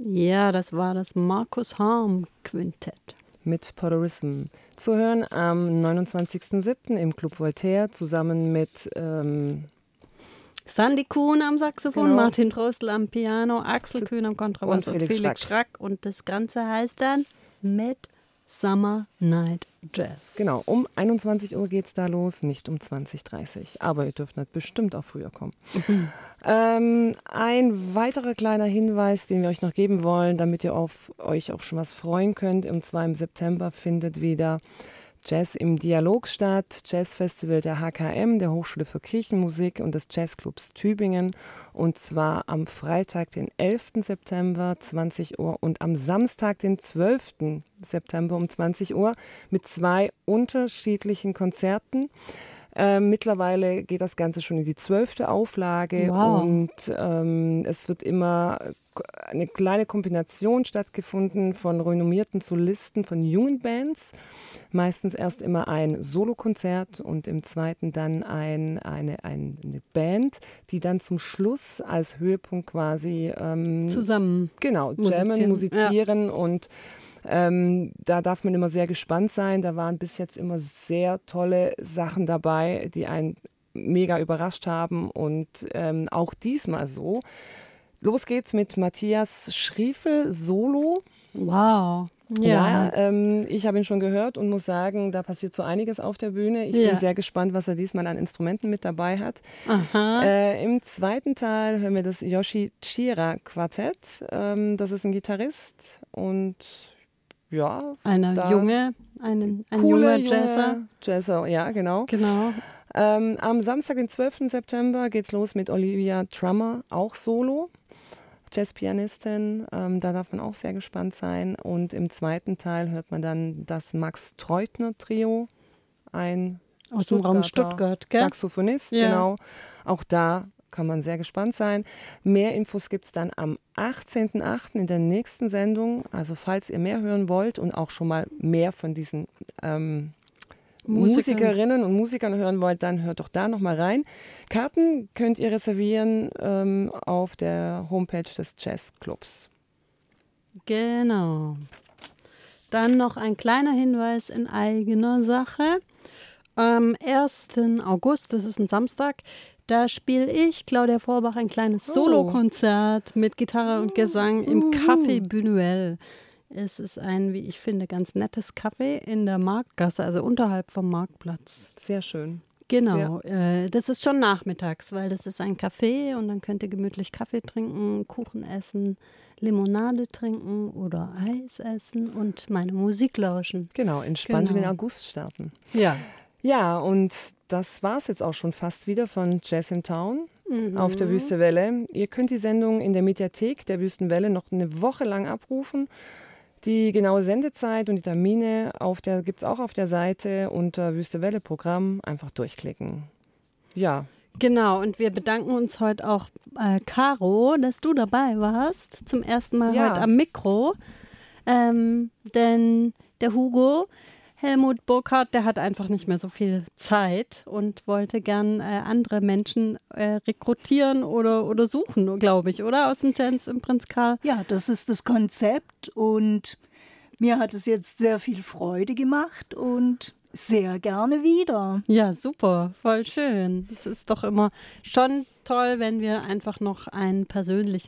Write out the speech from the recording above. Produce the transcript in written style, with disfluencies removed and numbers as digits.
Ja, das war das Marcus Harm Quintett. Mit Podorism. Zu hören am 29.07. im Club Voltaire zusammen mit Sandy Kuhn am Saxophon, genau. Martin Drostel am Piano, Axel Kühn am Kontrabass und Felix Schrack. Und das Ganze heißt dann Midsummer Night Jazz. Genau, um 21 Uhr geht es da los, nicht um 20:30 Uhr. Aber ihr dürft bestimmt auch früher kommen. Ein weiterer kleiner Hinweis, den wir euch noch geben wollen, damit ihr euch auf schon was freuen könnt. Und zwar im September findet wieder Jazz im Dialog statt, Jazzfestival der HKM, der Hochschule für Kirchenmusik und des Jazzclubs Tübingen. Und zwar am Freitag, den 11. September, 20 Uhr und am Samstag, den 12. September um 20 Uhr mit 2 unterschiedlichen Konzerten. Mittlerweile geht das Ganze schon in die 12. Auflage. Wow. Und es wird immer eine kleine Kombination stattgefunden von renommierten Solisten von jungen Bands. Meistens erst immer ein Solokonzert und im zweiten dann eine Band, die dann zum Schluss als Höhepunkt quasi zusammen musizieren. Ja. Und da darf man immer sehr gespannt sein. Da waren bis jetzt immer sehr tolle Sachen dabei, die einen mega überrascht haben und auch diesmal so. Los geht's mit Matthias Schriefel Solo. Wow. Ja, ich habe ihn schon gehört und muss sagen, da passiert so einiges auf der Bühne. Ich bin sehr gespannt, was er diesmal an Instrumenten mit dabei hat. Im zweiten Teil hören wir das Yoshi Chira Quartett. Das ist ein Gitarrist und ja. Ein junger Jazzer, ja, genau. Am Samstag, den 12. September, geht's los mit Olivia Trummer, auch Solo. Jazzpianistin, da darf man auch sehr gespannt sein. Und im zweiten Teil hört man dann das Max Treutner Trio, ein aus dem Raum Stuttgart, gell? Saxophonist, genau. Auch da kann man sehr gespannt sein. Mehr Infos gibt es dann am 18.08. in der nächsten Sendung. Also falls ihr mehr hören wollt und auch schon mal mehr von diesen Musikerinnen und Musikern hören wollt, dann hört doch da nochmal rein. Karten könnt ihr reservieren auf der Homepage des Jazzclubs. Genau. Dann noch ein kleiner Hinweis in eigener Sache. Am 1. August, das ist ein Samstag, da spiele ich, Claudia Vorbach, ein kleines Solokonzert mit Gitarre und Gesang im Café Buñuel. Es ist ein, wie ich finde, ganz nettes Café in der Marktgasse, also unterhalb vom Marktplatz. Sehr schön. Genau, das ist schon nachmittags, weil das ist ein Café und dann könnt ihr gemütlich Kaffee trinken, Kuchen essen, Limonade trinken oder Eis essen und meine Musik lauschen. Genau, entspannt in den August starten. Ja. Ja, und das war es jetzt auch schon fast wieder von Jazz in Town auf der Wüstewelle. Ihr könnt die Sendung in der Mediathek der Wüstenwelle noch eine Woche lang abrufen. Die genaue Sendezeit und die Termine gibt es auch auf der Seite unter Wüstewelle Programm. Einfach durchklicken. Ja. Genau, und wir bedanken uns heute auch, Caro, dass du dabei warst. Zum ersten Mal heute am Mikro. Denn der Hugo, Helmut Burkhardt, der hat einfach nicht mehr so viel Zeit und wollte gern andere Menschen rekrutieren oder suchen, glaube ich, oder? Aus dem Jazz im Prinz Karl. Ja, das ist das Konzept und mir hat es jetzt sehr viel Freude gemacht und sehr gerne wieder. Ja, super, voll schön. Es ist doch immer schon toll, wenn wir einfach noch einen persönlichen